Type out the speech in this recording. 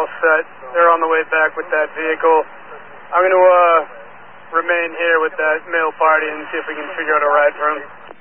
all set. They're on the way back with that vehicle. I'm going to remain here with that male party and see if we can figure out a ride for him.